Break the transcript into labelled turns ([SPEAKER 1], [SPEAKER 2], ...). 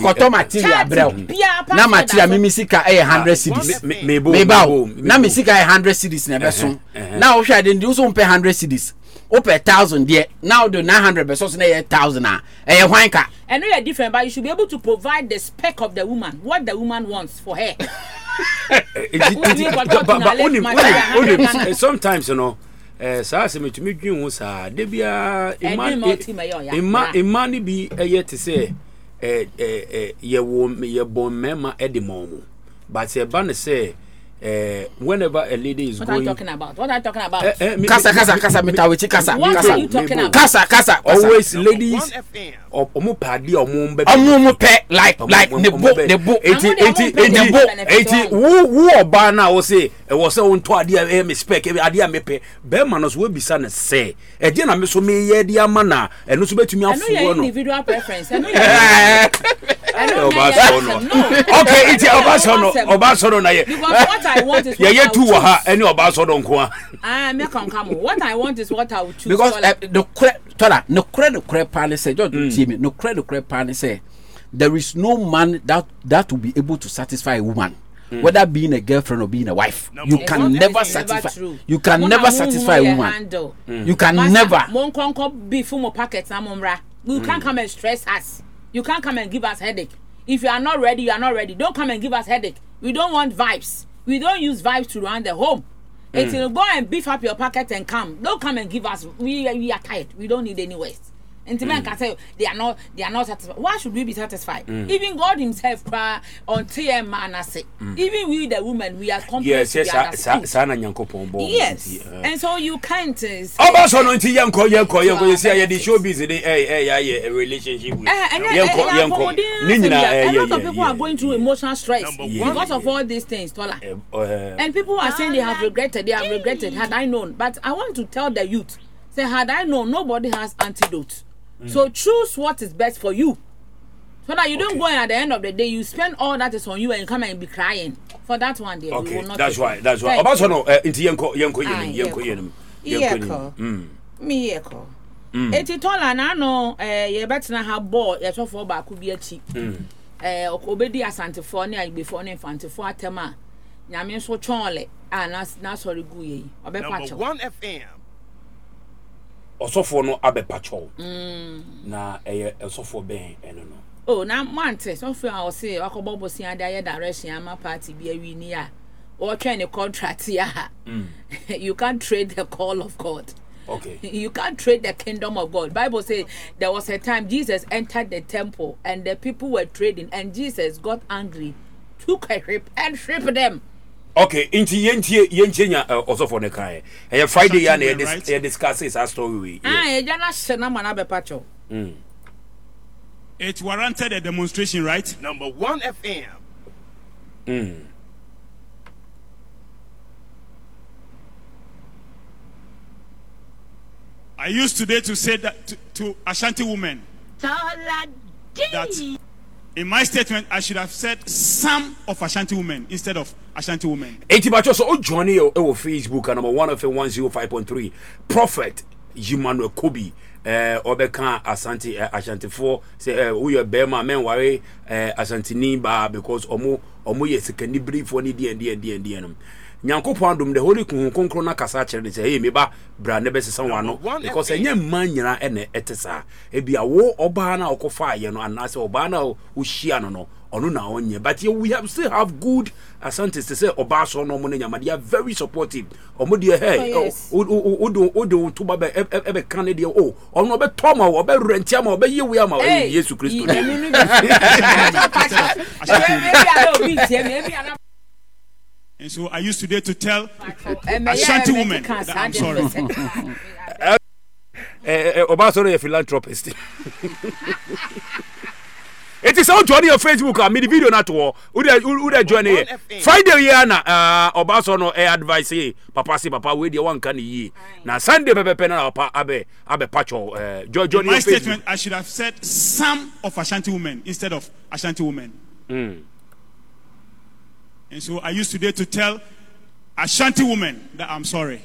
[SPEAKER 1] koto material brew na material mi sika 100 cedis me ba na me sika 100 cedis na be so na wo hwa de ndi so mpe 100 cedis o per 1000 there now the 900 pesos na 1000 hwan ka
[SPEAKER 2] and we are different but you should be able to provide the spec of the woman what the woman wants for her.
[SPEAKER 3] Sometimes you know saa se metumi dwen ho saa de bia imani bi te say ye bon mema edimomo but say ban say whenever a lady is
[SPEAKER 2] what
[SPEAKER 3] going
[SPEAKER 2] what are you talking about
[SPEAKER 1] kasa metawechi kasa kasa
[SPEAKER 3] always ladies omo padi omo
[SPEAKER 1] pe like nebo
[SPEAKER 3] eti wo oba na wo say e wo say won to ade me spec ade me pe be man no so we bisa na say e je na me so me ye dia ma na eno so betumi afu wo no
[SPEAKER 2] individual preference
[SPEAKER 3] okay iti obaso no na ye
[SPEAKER 2] because what I want is
[SPEAKER 3] ye tu wa ha eni obaso no nko
[SPEAKER 2] me come what I want is what I would choose
[SPEAKER 1] because no credit pan say just see me no credit pan say there is no man that will be able to satisfy a woman whether being a girlfriend or being a wife. You can never satisfy a woman. You can never
[SPEAKER 2] you can't come and stress us. You can't come and give us headache. If you are not ready, you are not ready. Don't come and give us headache. We don't want vibes. We don't use vibes to run the home. Until go and beef up your pocket and come. Don't come and give us. We are tired. We don't need any waste. And men can say they are not satisfied. Why should we be satisfied? Even God Himself cry on TM man say. Even we the women we are complex.
[SPEAKER 3] Yes, sana nyankopon bo.
[SPEAKER 2] Yes. And so you can't
[SPEAKER 3] Obaso no nti yanko you see ya dey show busy a relationship with. Yanko.
[SPEAKER 2] A lot of people are going through emotional stress because of all these things, Tola. And people are saying they have regretted. Had I known. But I want to tell the youth, say had I known, nobody has antidote. So choose what is best for you, so that you don't go and at the end of the day you spend all that is on you and you come and be crying for that one day.
[SPEAKER 3] Okay, we will not that's why. Obaso no inti yanko yenim.
[SPEAKER 2] Yeko. Eti tola na no ye betina ha ball ye so for ba ku bi achi. Obedi asante for ne agbefo ne infante for atema. Nyame so twonle na sorry gu ye. Obepacho.
[SPEAKER 4] 1 FM.
[SPEAKER 3] Osofo no abepacho na osofo ben eno no
[SPEAKER 2] oh na mante so fe a o say akobobo si ade aye direction ama party bi awi ni a o twa ne contract ya you can't trade the call of God.
[SPEAKER 3] Okay.
[SPEAKER 2] You can't trade the kingdom of God. Bible says there was a time Jesus entered the temple and the people were trading and Jesus got angry, took a whip and stripped them.
[SPEAKER 3] Okay, inti yentia osofo ne kai. Friday ya na discuss this story we.
[SPEAKER 2] Jana shena mana be pacho.
[SPEAKER 5] It warranted a demonstration, right?
[SPEAKER 4] Number 1 FM.
[SPEAKER 5] I used today to say that to Ashanti women that in my statement I should have said some of Ashanti women instead of Ashanti women.
[SPEAKER 3] Etibacho so journey o Facebook number 1 of 105.3 Prophet Emmanuel Kobi obeka Ashanti for say we are bema men worry Ashanti ba because omo yesikani brief for ni die Nyankopon dum the holy konkro na kasa kire say hey me ba bra ne besesa wano because enya man nyina ene etesa e bia wo oba na okofa ye no anase oba na wo hia no ono na onye but we have still have good Ashantis to say oba so no mo nyama they are very supportive omo de hey o to ba be kan de o ono be toma o be rentia ma o be yewe ama Yesu Kristo
[SPEAKER 5] And so I used today to tell Ashanti women that I'm sorry.
[SPEAKER 3] Obaso is a philanthropist. It is on joining your Facebook. I made the video not to who join Friday yana Obaso no advice papa si papa we the one can ye. Now Sunday pepe pena abe pacho join
[SPEAKER 5] my statement I should have said some of Ashanti women instead of Ashanti women. And so I used today to tell Ashanti women that I'm sorry.